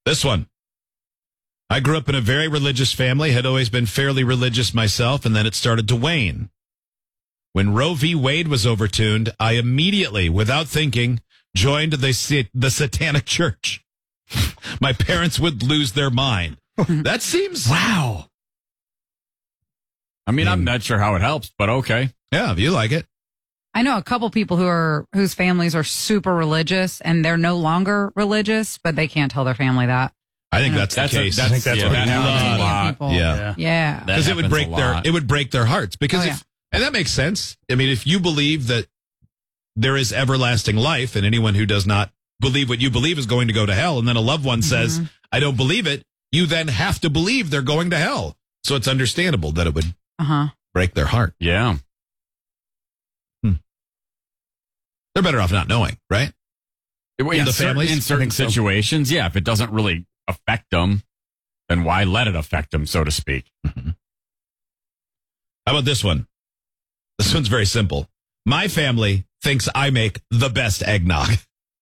This one. I grew up in a very religious family, had always been fairly religious myself, and then it started to wane. When Roe v. Wade was overturned, I immediately, without thinking, joined the Satanic Church. My parents would lose their mind. That seems... Wow. I mean, I'm not sure how it helps, but okay. Yeah, if you like it. I know a couple people whose families are super religious, and they're no longer religious, but they can't tell their family that. I think that's the case. I think that's what that happens a lot. People. Yeah. Because it would break their hearts. Because and that makes sense. I mean, if you believe that there is everlasting life, and anyone who does not believe what you believe is going to go to hell, and then a loved one says, I don't believe it, you then have to believe they're going to hell. So it's understandable that it would break their heart. Yeah. They're better off not knowing, right? In certain situations, if it doesn't really affect them, then why let it affect them, so to speak? Mm-hmm. How about this one? This one's very simple. My family thinks I make the best eggnog.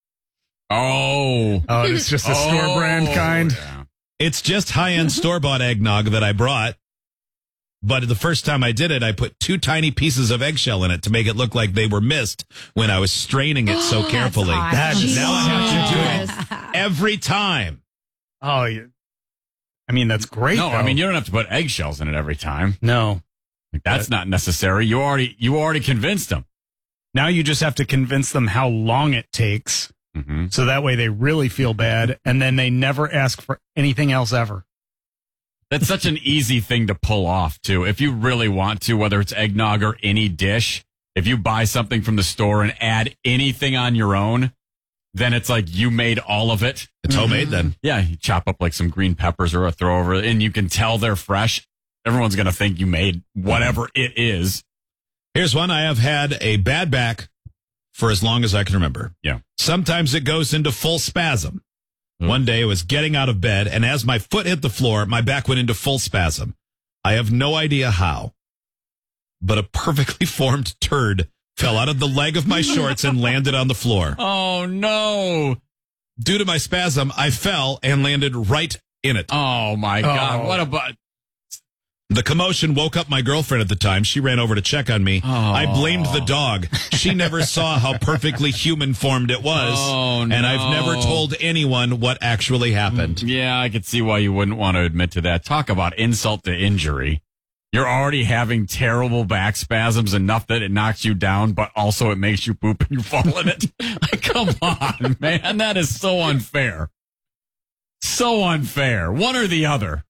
Oh, it's just a store brand kind. Yeah. It's just high-end store-bought eggnog that I brought. But the first time I did it, I put 2 tiny pieces of eggshell in it to make it look like they were missed when I was straining it so carefully. Now I have to do it every time. Oh, yeah. I mean, that's great. No, though. I mean, you don't have to put eggshells in it every time. No. That's not necessary. You already convinced them. Now you just have to convince them how long it takes. Mm-hmm. So that way they really feel bad, and then they never ask for anything else ever. That's such an easy thing to pull off, too. If you really want to, whether it's eggnog or any dish, if you buy something from the store and add anything on your own, then it's like you made all of it. It's homemade then. Yeah, you chop up like some green peppers or a throw over, and you can tell they're fresh. Everyone's going to think you made whatever it is. Here's one. I have had a bad back for as long as I can remember. Yeah. Sometimes it goes into full spasm. One day I was getting out of bed, and as my foot hit the floor, my back went into full spasm. I have no idea how, but a perfectly formed turd fell out of the leg of my shorts and landed on the floor. Oh, no. Due to my spasm, I fell and landed right in it. Oh, my God. What about... The commotion woke up my girlfriend at the time. She ran over to check on me. Oh. I blamed the dog. She never saw how perfectly human formed it was. Oh, no. And I've never told anyone what actually happened. Yeah, I could see why you wouldn't want to admit to that. Talk about insult to injury. You're already having terrible back spasms, enough that it knocks you down, but also it makes you poop and you fall in it. Like, come on, man. That is so unfair. So unfair. One or the other.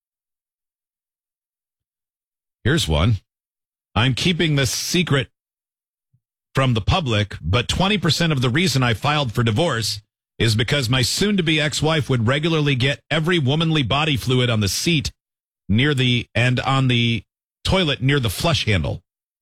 Here's one. I'm keeping this secret from the public, but 20% of the reason I filed for divorce is because my soon-to-be ex-wife would regularly get every womanly body fluid on the seat and on the toilet near the flush handle.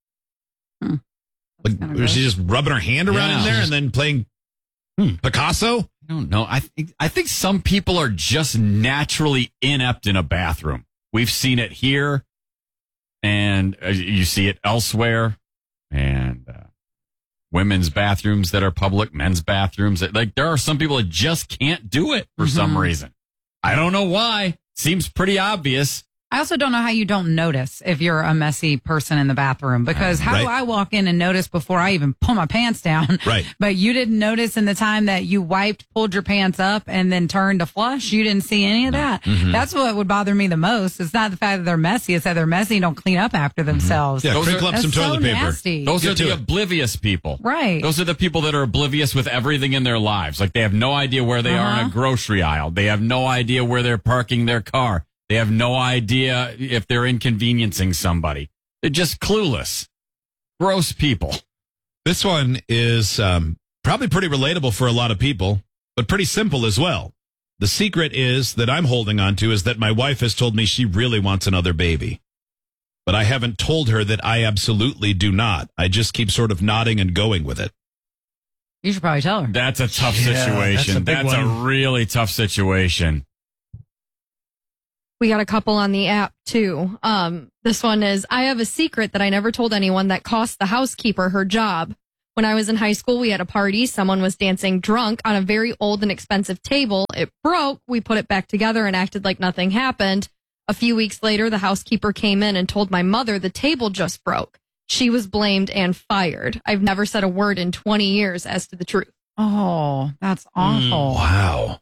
Like, was she just rubbing her hand around in there and then playing Picasso? I don't know. I think some people are just naturally inept in a bathroom. We've seen it here. And you see it elsewhere, and women's bathrooms that are public, men's bathrooms. Like, there are some people that just can't do it for some reason. I don't know why. Seems pretty obvious. I also don't know how you don't notice if you're a messy person in the bathroom, because how do I walk in and notice before I even pull my pants down? Right. But you didn't notice in the time that you wiped, pulled your pants up, and then turned to flush. You didn't see any of that. That's what would bother me the most. It's not the fact that they're messy. It's that they're messy and don't clean up after themselves. Yeah, crinkle up some toilet paper. Nasty. Those are the oblivious people. Right. Those are the people that are oblivious with everything in their lives. Like, they have no idea where they are in a grocery aisle. They have no idea where they're parking their car. They have no idea if they're inconveniencing somebody. They're just clueless. Gross people. This one is probably pretty relatable for a lot of people, but pretty simple as well. The secret is that I'm holding on to is that my wife has told me she really wants another baby. But I haven't told her that I absolutely do not. I just keep sort of nodding and going with it. You should probably tell her. That's a tough situation. That's a really tough situation. We got a couple on the app, too. This one is, I have a secret that I never told anyone that cost the housekeeper her job. When I was in high school, we had a party. Someone was dancing drunk on a very old and expensive table. It broke. We put it back together and acted like nothing happened. A few weeks later, the housekeeper came in and told my mother the table just broke. She was blamed and fired. I've never said a word in 20 years as to the truth. Oh, that's awful. Wow.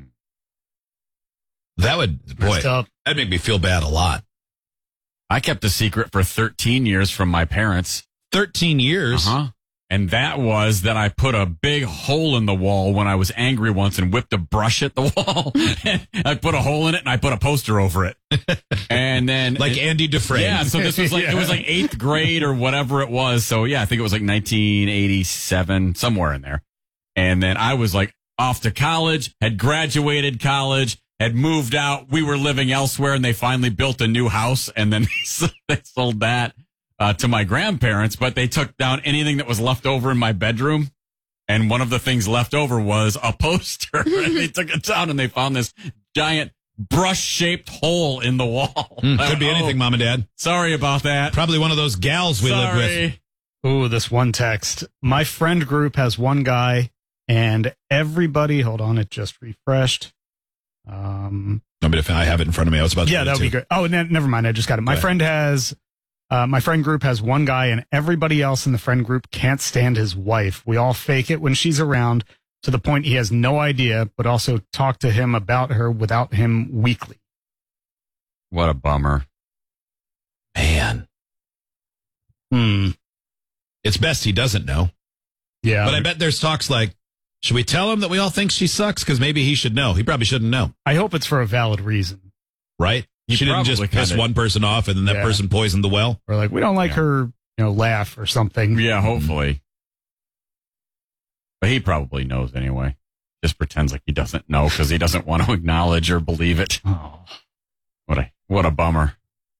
That would, boy, that'd make me feel bad a lot. I kept a secret for 13 years from my parents. 13 years? Uh-huh. And that was that I put a big hole in the wall when I was angry once and whipped a brush at the wall. I put a hole in it and I put a poster over it. And then like Andy Dufresne. Yeah, so this was like it was like 8th grade or whatever it was. So yeah, I think it was like 1987, somewhere in there. And then I was like off to college, had graduated college, had moved out. We were living elsewhere and they finally built a new house and then they sold that. To my grandparents, but they took down anything that was left over in my bedroom. And one of the things left over was a poster. And they took it down and they found this giant brush-shaped hole in the wall. Could be anything, Mom and Dad. Sorry about that. Probably one of those gals we live with. Ooh, this one text. My friend group has one guy and everybody, hold on, it just refreshed. I have it in front of me. I was about to that would be great. Oh, never mind. I just got it. My friend group has one guy and everybody else in the friend group can't stand his wife. We all fake it when she's around to the point he has no idea, but also talk to him about her without him weekly. What a bummer. Man. It's best he doesn't know. Yeah. But I bet there's talks like, should we tell him that we all think she sucks? Because maybe he should know. He probably shouldn't know. I hope it's for a valid reason. Right? She didn't just piss one person off and then that person poisoned the well. Or like, we don't like her, laugh or something. Yeah, hopefully. But he probably knows anyway. Just pretends like he doesn't know because he doesn't want to acknowledge or believe it. Oh. What a bummer.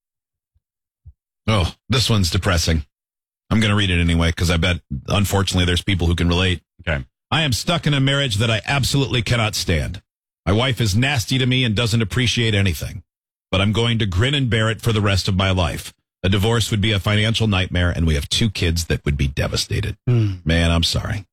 Oh, this one's depressing. I'm going to read it anyway because I bet, unfortunately, there's people who can relate. Okay. I am stuck in a marriage that I absolutely cannot stand. My wife is nasty to me and doesn't appreciate anything. But I'm going to grin and bear it for the rest of my life. A divorce would be a financial nightmare, and we have 2 kids that would be devastated. Man, I'm sorry.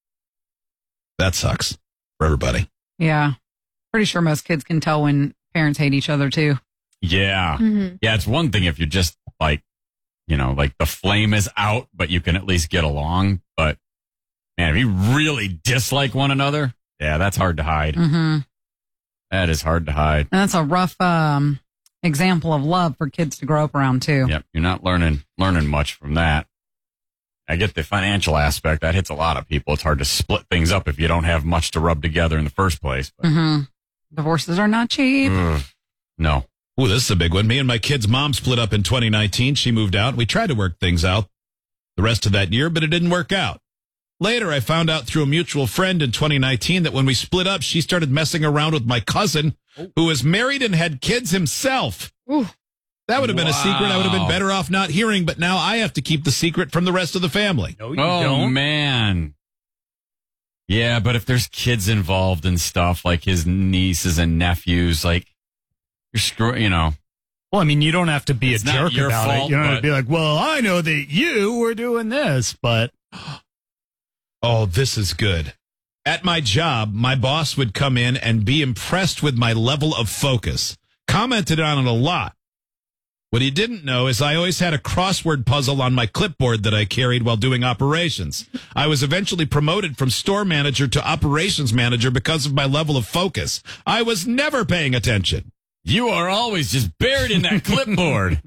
That sucks for everybody. Yeah. Pretty sure most kids can tell when parents hate each other, too. Yeah. Mm-hmm. Yeah, it's one thing if you're just like the flame is out, but you can at least get along. But, man, if you really dislike one another, yeah, that's hard to hide. Mm-hmm. That is hard to hide. And that's a rough example of love for kids to grow up around too. Yep, you're not learning much from that. I get the financial aspect. That hits a lot of people. It's hard to split things up if you don't have much to rub together in the first place. But, Divorces are not cheap. No. Ooh, this is a big one. Me and my kid's mom split up in 2019. She moved out. We tried to work things out the rest of that year, but it didn't work out. Later, I found out through a mutual friend in 2019 that when we split up, she started messing around with my cousin, who was married and had kids himself. Ooh. That would have been a secret I would have been better off not hearing, but now I have to keep the secret from the rest of the family. No, you don't. Man. Yeah, but if there's kids involved and stuff, like his nieces and nephews, like, you're screwing, Well, I mean, you don't have to be a jerk about it. You don't have to be like, well, I know that you were doing this, but... Oh, this is good. At my job, my boss would come in and be impressed with my level of focus. Commented on it a lot. What he didn't know is I always had a crossword puzzle on my clipboard that I carried while doing operations. I was eventually promoted from store manager to operations manager because of my level of focus. I was never paying attention. You are always just buried in that clipboard.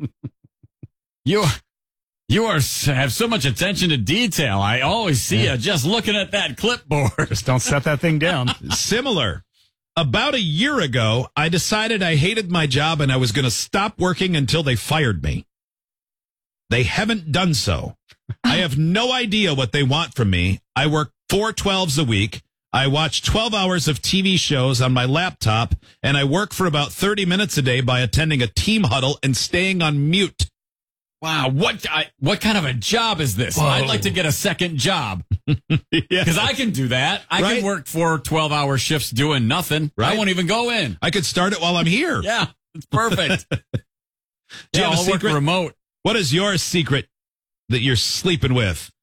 You have so much attention to detail. I always see you just looking at that clipboard. Just don't set that thing down. Similar. About a year ago, I decided I hated my job and I was going to stop working until they fired me. They haven't done so. I have no idea what they want from me. I work 4 12s a week. I watch 12 hours of TV shows on my laptop, and I work for about 30 minutes a day by attending a team huddle and staying on mute. Wow, what kind of a job is this? Whoa. I'd like to get a second job. Because I can do that. I can work 4 12-hour shifts doing nothing. Right. I won't even go in. I could start it while I'm here. Yeah, it's perfect. Do you have a I'll work secret? remote. What is your secret that you're sleeping with?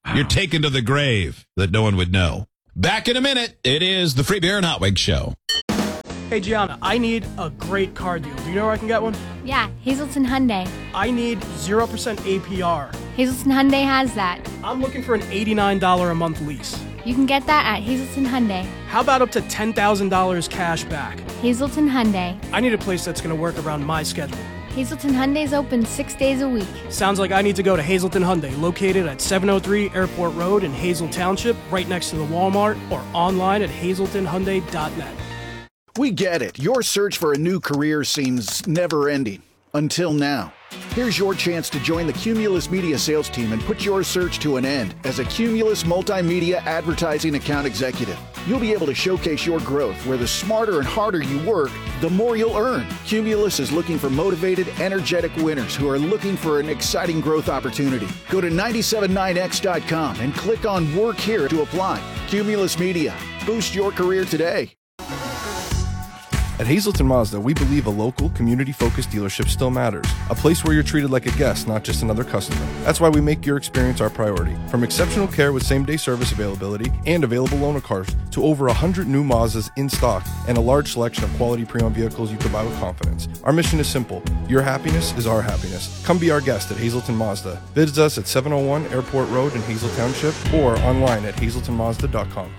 You're taken to the grave that no one would know. Back in a minute. It is the Free Beer and Hot Wings Show. Hey, Gianna, I need a great car deal. Do you know where I can get one? Yeah, Hazelton Hyundai. I need 0% APR. Hazelton Hyundai has that. I'm looking for an $89 a month lease. You can get that at Hazelton Hyundai. How about up to $10,000 cash back? Hazelton Hyundai. I need a place that's going to work around my schedule. Hazelton Hyundai's open 6 days a week. Sounds like I need to go to Hazelton Hyundai, located at 703 Airport Road in Hazel Township, right next to the Walmart, or online at hazeltonhyundai.net. We get it. Your search for a new career seems never-ending. Until now. Here's your chance to join the Cumulus Media sales team and put your search to an end as a Cumulus Multimedia Advertising Account Executive. You'll be able to showcase your growth where the smarter and harder you work, the more you'll earn. Cumulus is looking for motivated, energetic winners who are looking for an exciting growth opportunity. Go to 979x.com and click on Work Here to apply. Cumulus Media. Boost your career today. At Hazelton Mazda, we believe a local, community-focused dealership still matters. A place where you're treated like a guest, not just another customer. That's why we make your experience our priority. From exceptional care with same-day service availability and available loaner cars to over 100 new Mazdas in stock and a large selection of quality pre-owned vehicles you can buy with confidence. Our mission is simple. Your happiness is our happiness. Come be our guest at Hazelton Mazda. Visit us at 701 Airport Road in Hazel Township or online at hazeltonmazda.com.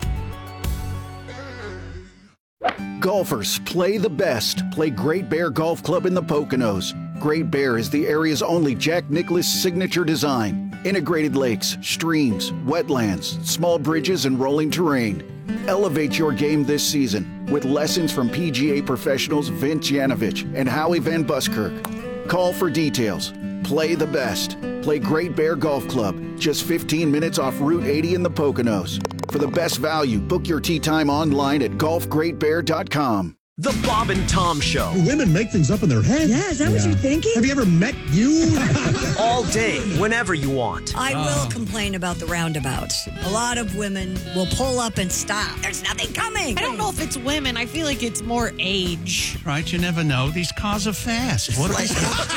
Golfers, play the best. Play Great Bear Golf Club in the Poconos. Great Bear is the area's only Jack Nicklaus signature design. Integrated lakes, streams, wetlands, small bridges, and rolling terrain. Elevate your game this season with lessons from PGA professionals Vince Yanovich and Howie Van Buskirk. Call for details. Play the best. Play Great Bear Golf Club, just 15 minutes off Route 80 in the Poconos. For the best value, book your tee time online at golfgreatbear.com. The Bob and Tom Show. Women make things up in their head. Yeah, is that what you're thinking? Have you ever met you? All day, whenever you want. I will complain about the roundabouts. A lot of women will pull up and stop. There's nothing coming. I don't know if it's women. I feel like it's more age. Right, you never know. These cars are fast. What they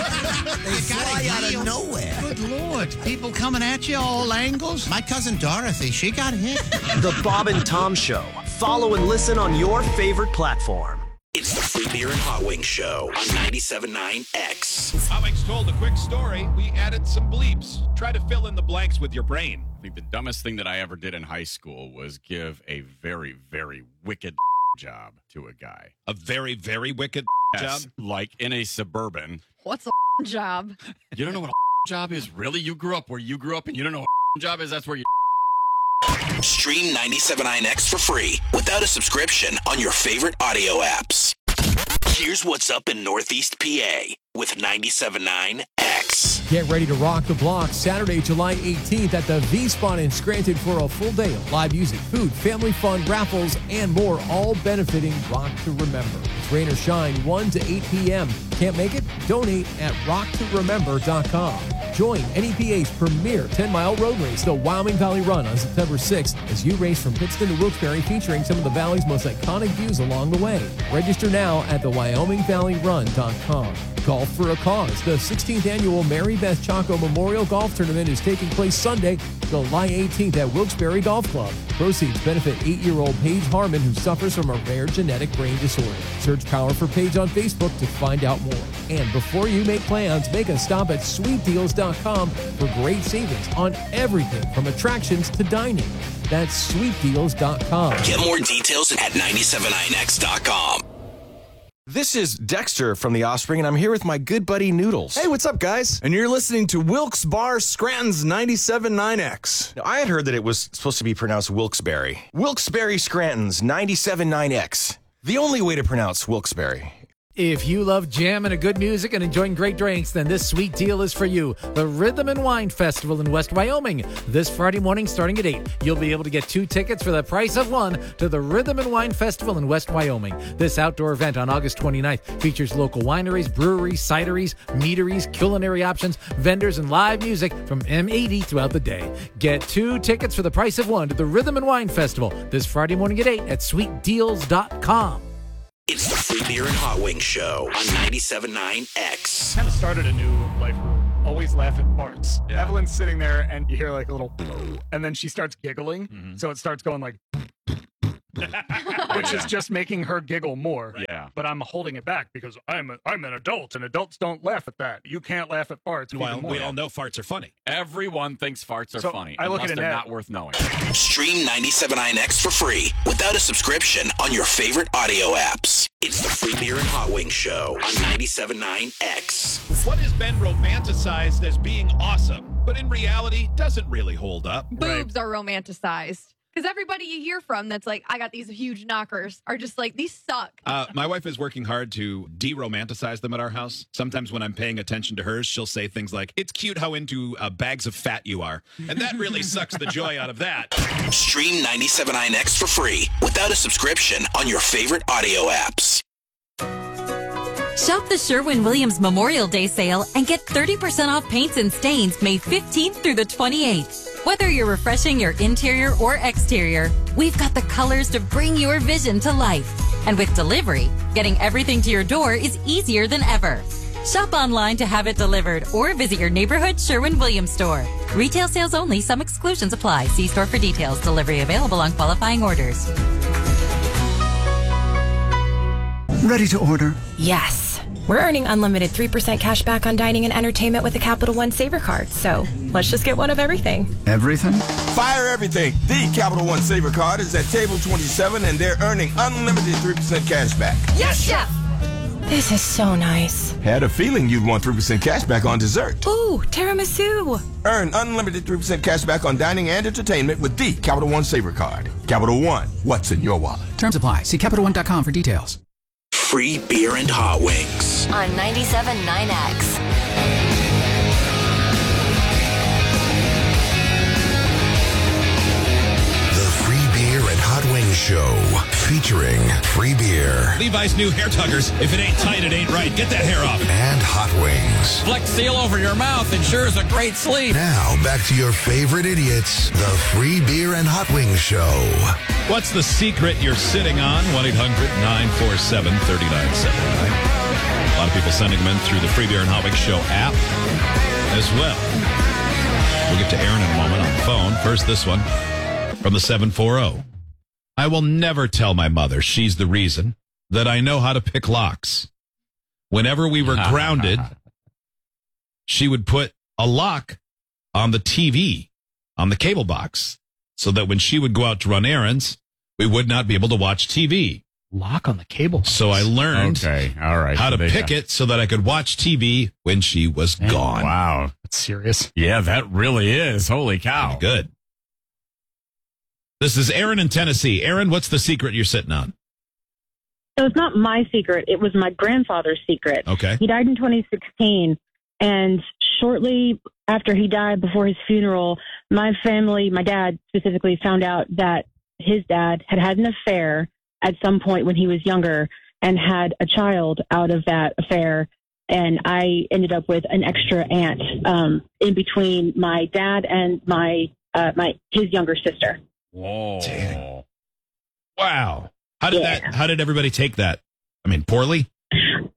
fly out of nowhere. Good Lord. People coming at you all angles. My cousin Dorothy, she got hit. The Bob and Tom Show. Follow and listen on your favorite platform. It's the Free Beer and Hot Wings Show on 97.9 X. Hot Wings told a quick story. We added some bleeps. Try to fill in the blanks with your brain. I think the dumbest thing that I ever did in high school was give a very, very wicked job to a guy. A very, very wicked job? Like in a Suburban. What's a job? You don't know what a job is? Really? You grew up where you grew up and you don't know what a job is? That's where you... Stream 97.9 X for free without a subscription on your favorite audio apps. Here's what's up in Northeast PA with 97.9 X. Get ready to rock the block Saturday, July 18th at the V-Spot in Scranton for a full day of live music, food, family fun, raffles, and more, all benefiting Rock to Remember. It's rain or shine, 1 to 8 p.m. Can't make it? Donate at rocktoremember.com. Join NEPA's premier 10-mile road race, the Wyoming Valley Run, on September 6th as you race from Pittston to Wilkes-Barre, featuring some of the Valley's most iconic views along the way. Register now at the WyomingValleyRun.com. Golf for a Cause. The 16th annual Mary Beth Chaco Memorial Golf Tournament is taking place Sunday, July 18th at Wilkes-Barre Golf Club. Proceeds benefit 8-year-old Paige Harmon, who suffers from a rare genetic brain disorder. Search Power for Paige on Facebook to find out more. And before you make plans, make a stop at sweetdeals.com for great savings on everything from attractions to dining. That's sweetdeals.com. Get more details at 979x.com. This is Dexter from The Offspring, and I'm here with my good buddy Noodles. Hey, what's up, guys? And you're listening to Wilkes-Barre Scranton's 97.9X. Now, I had heard that it was supposed to be pronounced Wilkes-Barre. Wilkes-Barre Scranton's 97.9X. The only way to pronounce Wilkes-Barre. If you love jam and good music and enjoying great drinks, then this sweet deal is for you. The Rhythm and Wine Festival in West Wyoming. This Friday morning starting at 8. You'll be able to get 2 tickets for the price of 1 to the Rhythm and Wine Festival in West Wyoming. This outdoor event on August 29th features local wineries, breweries, cideries, meaderies, culinary options, vendors, and live music from M80 throughout the day. Get 2 tickets for the price of 1 to the Rhythm and Wine Festival this Friday morning at 8 at sweetdeals.com. It's the Free Beer and Hot Wings Show on 97.9 X. Kind of started a new life always laugh at farts. Yeah. Evelyn's sitting there and you hear like a little, and then she starts giggling. Mm-hmm. So it starts going like, which is just making her giggle more. Yeah. But I'm holding it back because I'm an adult and adults don't laugh at that. You can't laugh at farts. Well, we all know farts are funny. Everyone thinks farts are funny. I look at it they're not worth knowing. Stream 97.9X for free without a subscription on your favorite audio apps. It's the Free Beer and Hot Wings Show on 97.9X. What has been romanticized as being awesome, but in reality doesn't really hold up? Boobs are romanticized. Because everybody you hear from that's like, I got these huge knockers, are just like, these suck. My wife is working hard to de-romanticize them at our house. Sometimes when I'm paying attention to hers, she'll say things like, it's cute how into bags of fat you are. And that really sucks the joy out of that. Stream 97.9X for free without a subscription on your favorite audio apps. Shop the Sherwin-Williams Memorial Day sale and get 30% off paints and stains May 15th through the 28th. Whether you're refreshing your interior or exterior, we've got the colors to bring your vision to life. And with delivery, getting everything to your door is easier than ever. Shop online to have it delivered or visit your neighborhood Sherwin-Williams store. Retail sales only. Some exclusions apply. See store for details. Delivery available on qualifying orders. Ready to order? Yes. We're earning unlimited 3% cash back on dining and entertainment with the Capital One Saver Card. So let's just get one of everything. Everything? Fire everything. The Capital One Saver Card is at table 27 and they're earning unlimited 3% cash back. Yes, Chef! This is so nice. Had a feeling you'd want 3% cash back on dessert. Ooh, tiramisu. Earn unlimited 3% cash back on dining and entertainment with the Capital One Saver Card. Capital One, what's in your wallet? Terms apply. See CapitalOne.com for details. Free Beer and Hot Wings on 97.9X. Hot Wings Show featuring free beer. Levi's new hair tuggers. If it ain't tight, it ain't right. Get that hair off. And hot wings. Flex Seal over your mouth ensures a great sleep. Now, back to your favorite idiots, the Free Beer and Hot Wings Show. What's the secret you're sitting on? 1-800-947-3979. A lot of people sending them in through the Free Beer and Hot Wings Show app as well. We'll get to Aaron in a moment on the phone. First, this one from the 740. I will never tell my mother she's the reason that I know how to pick locks. Whenever we were grounded, she would put a lock on the TV, on the cable box, so that when she would go out to run errands, we would not be able to watch TV. Lock on the cable box. So I learned how to pick it so that I could watch TV when she was gone. Wow. That's serious. Yeah, that really is. Holy cow. Good. This is Aaron in Tennessee. Aaron, what's the secret you're sitting on? So it's not my secret. It was my grandfather's secret. Okay. He died in 2016. And shortly after he died, before his funeral, my family, my dad specifically, found out that his dad had an affair at some point when he was younger and had a child out of that affair. And I ended up with an extra aunt in between my dad and his younger sister. Whoa. Dang. Wow. How did everybody take that? I mean, poorly? It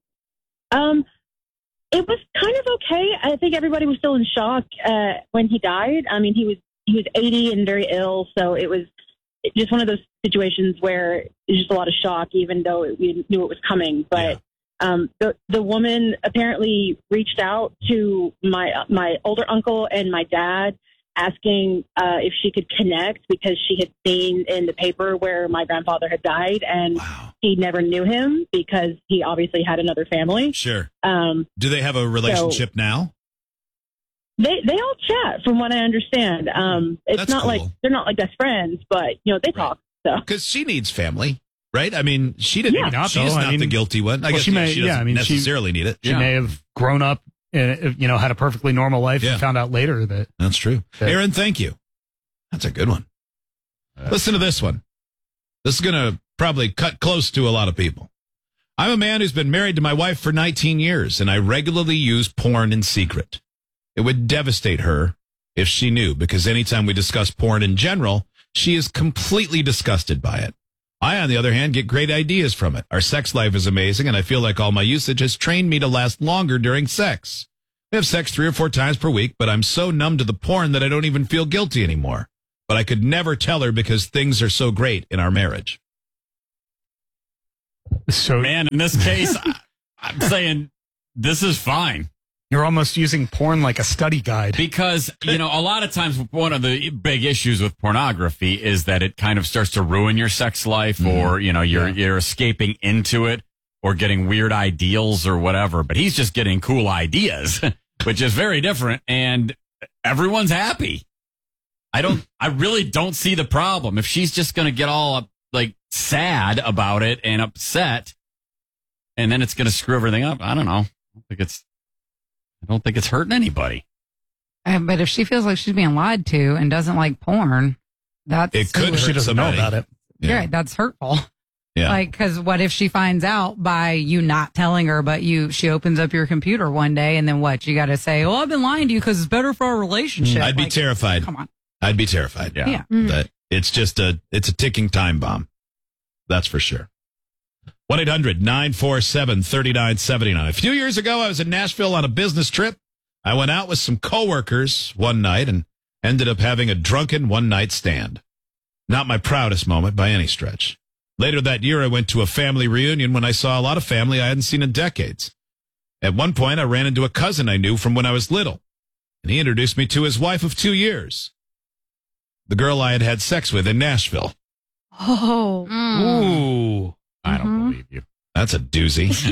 was kind of okay. I think everybody was still in shock when he died. I mean, he was 80 and very ill, so it was just one of those situations where it's just a lot of shock, even though we knew it was coming. But the woman apparently reached out to my older uncle and my dad, asking if she could connect because she had seen in the paper where my grandfather had died, and he never knew him because he obviously had another family. Sure. Do they have a relationship now? They all chat, from what I understand. It's That's not cool. like they're not like best friends, but they talk. So because she needs family, right? I mean, she didn't. Yeah. She's not the guilty one. I guess she may. she doesn't necessarily need it. She may have grown up. Had a perfectly normal life and found out later that. That's true. Aaron, thank you. That's a good one. Listen to this one. This is going to probably cut close to a lot of people. I'm a man who's been married to my wife for 19 years, and I regularly use porn in secret. It would devastate her if she knew, because anytime we discuss porn in general, she is completely disgusted by it. I, on the other hand, get great ideas from it. Our sex life is amazing, and I feel like all my usage has trained me to last longer during sex. We have sex 3 or 4 times per week, but I'm so numb to the porn that I don't even feel guilty anymore. But I could never tell her because things are so great in our marriage. So, man, in this case, I'm saying this is fine. You're almost using porn like a study guide. Because, a lot of times one of the big issues with pornography is that it kind of starts to ruin your sex life or, you're escaping into it or getting weird ideals or whatever. But he's just getting cool ideas, which is very different. And everyone's happy. I really don't see the problem. If she's just going to get all sad about it and upset and then it's going to screw everything up, I don't know. I don't think it's hurting anybody. But if she feels like she's being lied to and doesn't like porn, it could hurt. She doesn't know about it. Yeah, right, that's hurtful. Yeah. Because what if she finds out by you not telling her, but she opens up your computer one day and then what? You got to say, "Oh, I've been lying to you because it's better for our relationship." I'd be terrified. Come on. I'd be terrified. Yeah. That it's just it's a ticking time bomb. That's for sure. 1-800-947-3979. A few years ago, I was in Nashville on a business trip. I went out with some coworkers one night and ended up having a drunken one-night stand. Not my proudest moment by any stretch. Later that year, I went to a family reunion when I saw a lot of family I hadn't seen in decades. At one point, I ran into a cousin I knew from when I was little, and he introduced me to his wife of 2 years, the girl I had had sex with in Nashville. Oh. Ooh. I don't believe you. That's a doozy.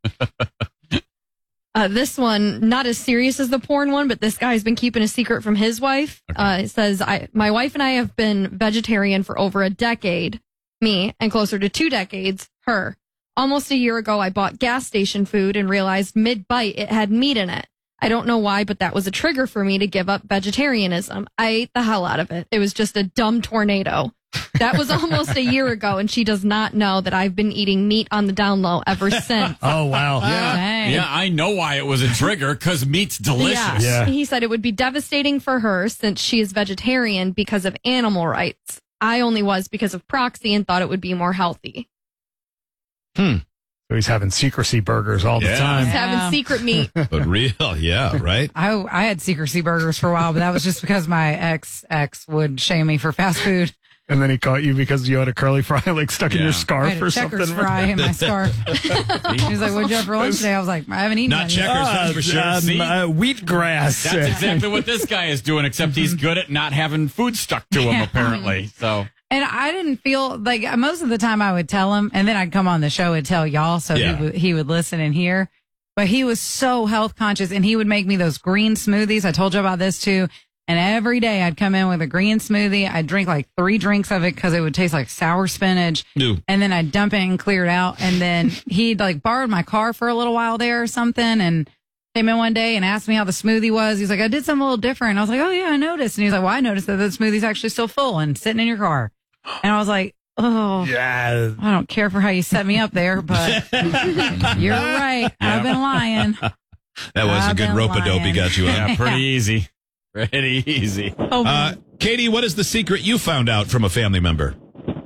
This one, not as serious as the porn one, but this guy's been keeping a secret from his wife. Okay. It says, my wife and I have been vegetarian for over a decade, me, and closer to 2 decades, her. Almost a year ago, I bought gas station food and realized mid-bite it had meat in it. I don't know why, but that was a trigger for me to give up vegetarianism. I ate the hell out of it. It was just a dumb tornado. That was almost a year ago, and she does not know that I've been eating meat on the down low ever since. Oh, wow. Yeah, I know why it was a trigger, because meat's delicious. Yeah. He said it would be devastating for her since she is vegetarian because of animal rights. I only was because of proxy and thought it would be more healthy. So he's having secrecy burgers all the time. He's having secret meat. But real, yeah, right? I had secrecy burgers for a while, but that was just because my ex would shame me for fast food. And then he caught you because you had a curly fry stuck in your scarf I had a or Checkers something. fry in my scarf. He was like, "What'd you have for lunch today?" I was like, "I haven't eaten Not Checkers, that's for sure. Wheatgrass. That's exactly what this guy is doing, except he's good at not having food stuck to him, apparently. So. And I didn't feel like most of the time I would tell him, and then I'd come on the show and tell y'all, so he would listen and hear. But he was so health conscious, and he would make me those green smoothies. I told you about this too. And every day I'd come in with a green smoothie. I'd drink like 3 drinks of it because it would taste like sour spinach. Ew. And then I'd dump it and clear it out. And then he'd borrowed my car for a little while there or something, and came in one day and asked me how the smoothie was. He's like, "I did something a little different." I was like, "Oh yeah, I noticed." And he's like, "Well, I noticed that the smoothie's actually still full and sitting in your car." And I was like, "Oh, yeah, I don't care for how you set me up there, but you're right. I've been lying." That was a good rope-a-dope he got you on. Yeah, pretty easy. Pretty easy. Katie, what is the secret you found out from a family member?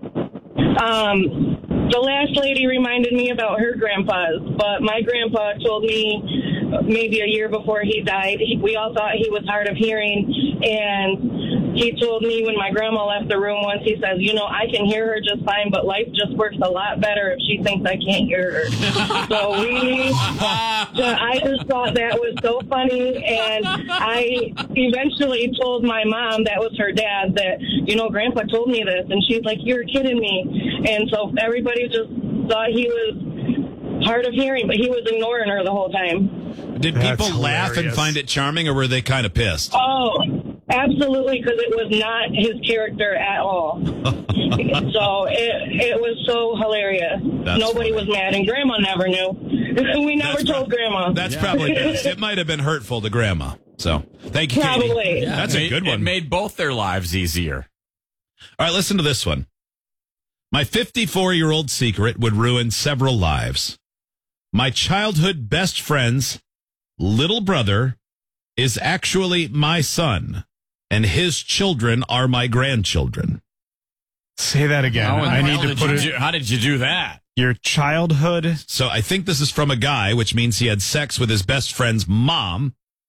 The last lady reminded me about her grandpa's, but my grandpa told me maybe a year before he died, we all thought he was hard of hearing, and he told me when my grandma left the room once, he says, "I can hear her just fine, but life just works a lot better if she thinks I can't hear her." So I just thought that was so funny, and I eventually told my mom, that was her dad, that, Grandpa told me this, and she's like, "You're kidding me." And so everybody just thought he was hard of hearing, but he was ignoring her the whole time. Did people laugh and find it charming, or were they kind of pissed? Oh, absolutely, because it was not his character at all. So it was so hilarious. Nobody was mad, and Grandma never knew. We never told Grandma. That's probably best. It might have been hurtful to Grandma. So thank you, Probably. Katie. Yeah, That's a good one. It made both their lives easier. All right, listen to this one. My 54-year-old secret would ruin several lives. My childhood best friend's little brother is actually my son, and his children are my grandchildren. Say that again. I need to put it. How did you do that? Your childhood. So I think this is from a guy, which means he had sex with his best friend's mom,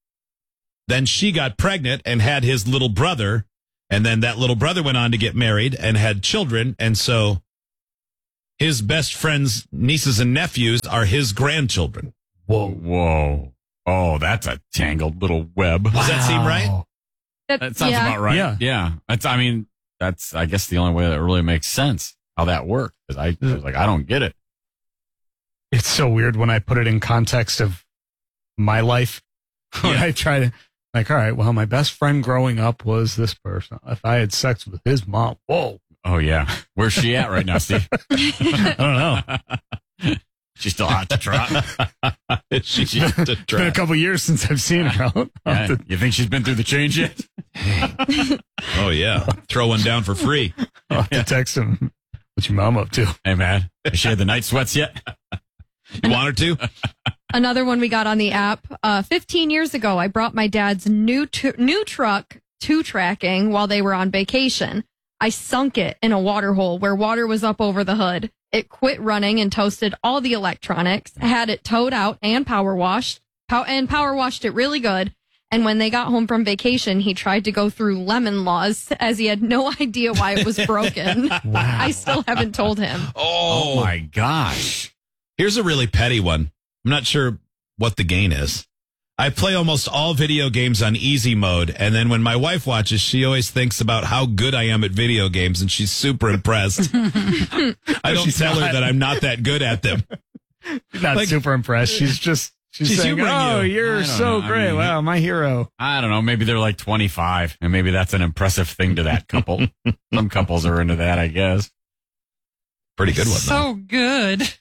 Then she got pregnant and had his little brother. And then that little brother went on to get married and had children. And so his best friend's nieces and nephews are his grandchildren. Whoa. Oh, that's a tangled little web. Does that seem right? That sounds about right. Yeah. That's, I guess, the only way that really makes sense how that works. Because I was like, I don't get it. It's so weird when I put it in context of my life. When I try to, all right, well, my best friend growing up was this person. If I had sex with his mom, whoa. Oh, yeah. Where's she at right now, Steve? I don't know. She's still hot to trot. She's hot to trot. It's been a couple years since I've seen her out. Yeah. You think she's been through the change yet? Oh, yeah. Throw one down for free. I'll have to text him. What's your mom up to? Hey, man. Has she had the night sweats yet? You want her to? Another one we got on the app. 15 years ago, I brought my dad's new truck to tracking while they were on vacation. I sunk it in a water hole where water was up over the hood. It quit running and toasted all the electronics, had it towed out and power washed it really good. And when they got home from vacation, he tried to go through lemon laws as he had no idea why it was broken. Wow. I still haven't told him. Oh my gosh. Here's a really petty one. I'm not sure what the gain is. I play almost all video games on easy mode, and then when my wife watches, she always thinks about how good I am at video games, and she's super impressed. I don't tell her that I'm not that good at them. Not super impressed. She's saying, "Oh, you're so great! Wow, my hero." I don't know. Maybe they're like 25, and maybe that's an impressive thing to that couple. Some couples are into that, I guess. Pretty good one, so good.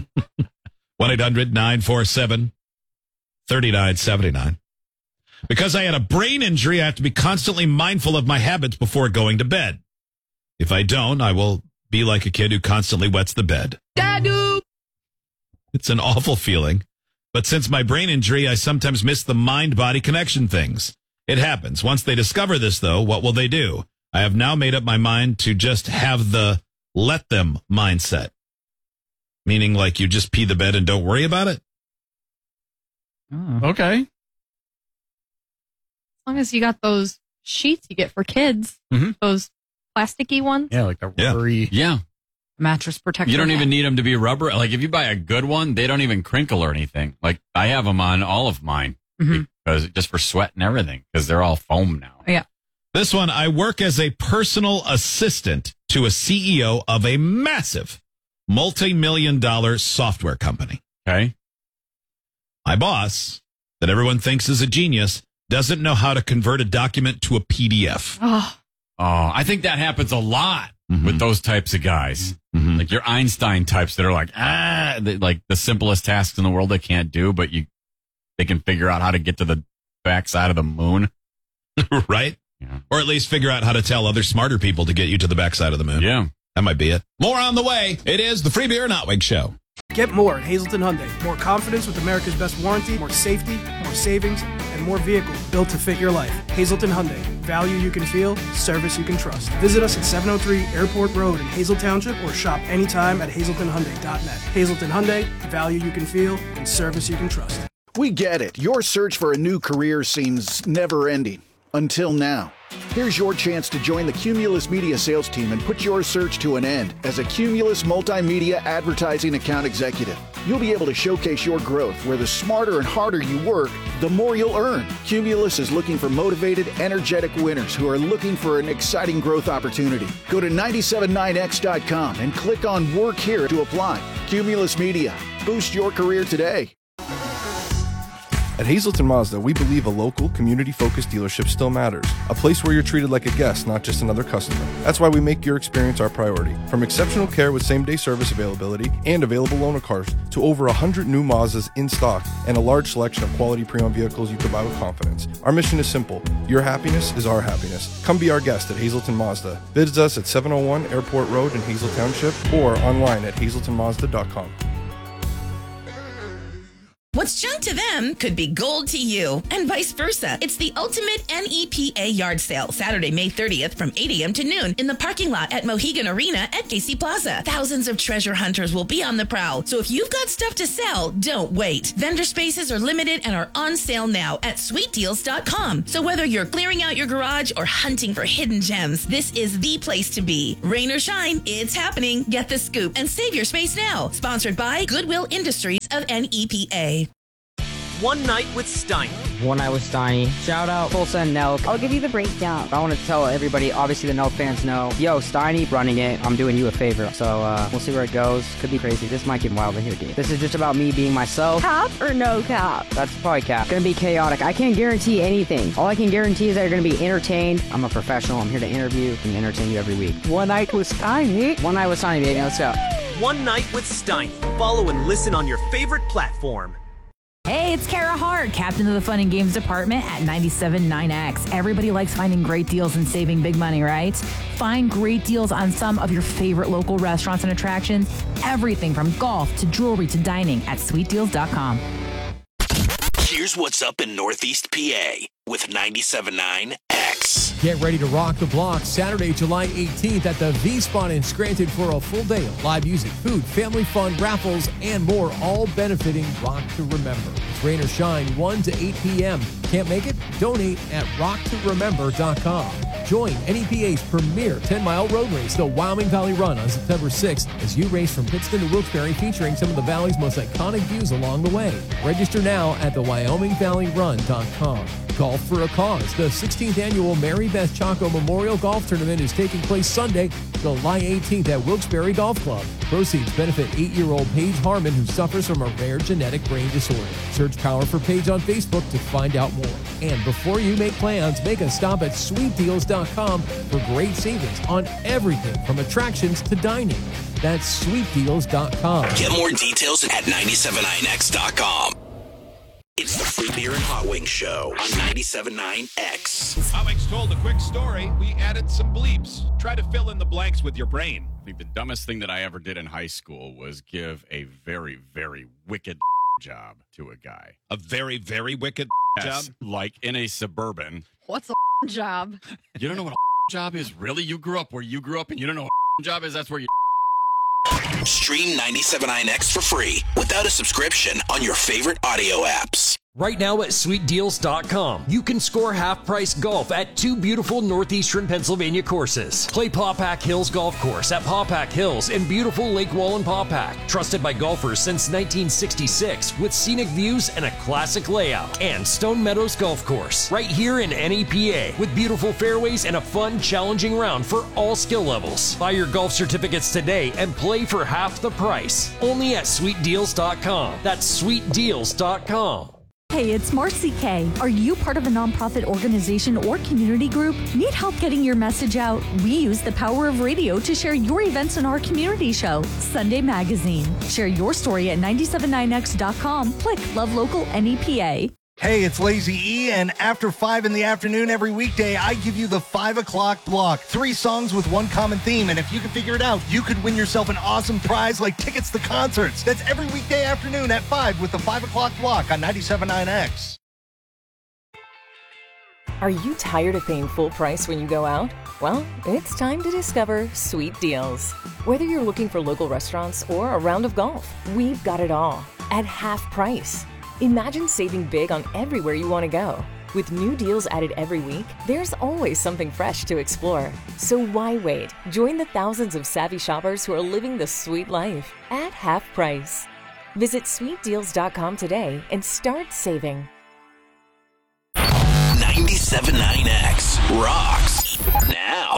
1-800-947-3979. Because I had a brain injury, I have to be constantly mindful of my habits before going to bed. If I don't, I will be like a kid who constantly wets the bed. Dadu! It's an awful feeling. But since my brain injury, I sometimes miss the mind-body connection things. It happens. Once they discover this, though, what will they do? I have now made up my mind to just have the let them mindset. Meaning like you just pee the bed and don't worry about it? Oh. Okay. As long as you got those sheets you get for kids, those plasticky ones. Yeah, like the rubbery. Yeah. Mattress protection. You don't even need them to be rubber. Like if you buy a good one, they don't even crinkle or anything. Like I have them on all of mine because just for sweat and everything because they're all foam now. Yeah. This one, I work as a personal assistant to a CEO of a massive multi-million-dollar software company. Okay. My boss, that everyone thinks is a genius, doesn't know how to convert a document to a PDF. Oh, I think that happens a lot with those types of guys. Like your Einstein types that are like, like the simplest tasks in the world they can't do, but they can figure out how to get to the backside of the moon. Right? Yeah. Or at least figure out how to tell other smarter people to get you to the backside of the moon. Yeah. That might be it. More on the way. It is the Free Beer and Hot Wings Show. Get more at Hazleton Hyundai. More confidence with America's best warranty, more safety, more savings, and more vehicles built to fit your life. Hazleton Hyundai. Value you can feel, service you can trust. Visit us at 703 Airport Road in Hazel Township or shop anytime at HazletonHyundai.net. Hazleton Hyundai. Value you can feel and service you can trust. We get it. Your search for a new career seems never-ending. Until now. Here's your chance to join the Cumulus Media sales team and put your search to an end as a Cumulus Multimedia Advertising Account Executive. You'll be able to showcase your growth where the smarter and harder you work, the more you'll earn. Cumulus is looking for motivated, energetic winners who are looking for an exciting growth opportunity. Go to 979x.com and click on Work Here to apply. Cumulus Media. Boost your career today. At Hazleton Mazda, we believe a local, community-focused dealership still matters. A place where you're treated like a guest, not just another customer. That's why we make your experience our priority. From exceptional care with same-day service availability and available loaner cars to over 100 new Mazdas in stock and a large selection of quality pre-owned vehicles you can buy with confidence. Our mission is simple. Your happiness is our happiness. Come be our guest at Hazleton Mazda. Visit us at 701 Airport Road in Hazel Township or online at hazletonmazda.com. What's What's junk to them could be gold to you, and vice versa. It's the ultimate NEPA yard sale, Saturday, May 30th from 8 a.m. to noon in the parking lot at Mohegan Arena at KC Plaza. Thousands of treasure hunters will be on the prowl, so if you've got stuff to sell, don't wait. Vendor spaces are limited and are on sale now at sweetdeals.com. So whether you're clearing out your garage or hunting for hidden gems, this is the place to be. Rain or shine, it's happening. Get the scoop and save your space now. Sponsored by Goodwill Industries of NEPA. One Night with Steiny. One Night with Steiny. Shout out Tulsa and Nelk. I'll give you the breakdown. I want to tell everybody, obviously the Nelk fans know, yo, Steiny running it. I'm doing you a favor. So we'll see where it goes. Could be crazy. This might get wild in here, dude. This is just about me being myself. Cap or no cap? That's probably cap. Gonna be chaotic. I can't guarantee anything. All I can guarantee is that you're gonna be entertained. I'm a professional. I'm here to interview and entertain you every week. One Night with Steiny. One Night with Steiny, baby. Let's go. One Night with Steiny. Follow and listen on your favorite platform. Hey, it's Kara Hart, captain of the Fun and Games department at 97.9X. Everybody likes finding great deals and saving big money, right? Find great deals on some of your favorite local restaurants and attractions. Everything from golf to jewelry to dining at sweetdeals.com. Here's what's up in Northeast PA with 97.9 X. Get ready to rock the block Saturday, July 18th at the V-Spot in Scranton for a full day of live music, food, family fun, raffles, and more, all benefiting Rock to Remember. It's rain or shine, 1 to 8 p.m. Can't make it? Donate at rocktoremember.com. Join NEPA's premier 10-mile road race, the Wyoming Valley Run, on September 6th as you race from Pittston to Wilkes-Barre, featuring some of the Valley's most iconic views along the way. Register now at the WyomingValleyRun.com. Golf for a Cause. The 16th annual Mary Beth Chaco Memorial Golf Tournament is taking place Sunday, July 18th at Wilkes-Barre Golf Club. Proceeds benefit 8-year-old Paige Harmon, who suffers from a rare genetic brain disorder. Search Power for Paige on Facebook to find out more. And before you make plans, make a stop at sweetdeals.com for great savings on everything from attractions to dining. That's sweetdeals.com. Get more details at 979x.com. It's the Free Beer and Hot Wings Show on 97.9 X. Hot Wings told a quick story. We added some bleeps. Try to fill in the blanks with your brain. I think the dumbest thing that I ever did in high school was give a very, very wicked job to a guy. A very, very wicked job? Like in a Suburban. What's a job? You don't know what a job is? Really? You grew up where you grew up and you don't know what a job is? That's where you... Stream 97.9X for free without a subscription on your favorite audio apps. Right now at sweetdeals.com, you can score half-price golf at 2 beautiful northeastern Pennsylvania courses. Play Paupack Hills Golf Course at Paupack Hills in beautiful Lake Wallen, Paupack. Trusted by golfers since 1966 with scenic views and a classic layout. And Stone Meadows Golf Course, right here in NEPA, with beautiful fairways and a fun, challenging round for all skill levels. Buy your golf certificates today and play for half the price. Only at sweetdeals.com. That's sweetdeals.com. Hey, it's Marcy K. Are you part of a nonprofit organization or community group? Need help getting your message out? We use the power of radio to share your events in our community show, Sunday Magazine. Share your story at 979x.com. Click Love Local NEPA. Hey, it's Lazy E, and after 5 in the afternoon every weekday, I give you the 5 o'clock block. 3 songs with one common theme, and if you can figure it out, you could win yourself an awesome prize like tickets to concerts. That's every weekday afternoon at 5 with the 5 o'clock block on 97.9X. Are you tired of paying full price when you go out? Well, it's time to discover Sweet Deals. Whether you're looking for local restaurants or a round of golf, we've got it all at half price. Imagine saving big on everywhere you want to go. With new deals added every week, there's always something fresh to explore. So why wait? Join the thousands of savvy shoppers who are living the sweet life at half price. Visit sweetdeals.com today and start saving. 97.9X rocks now.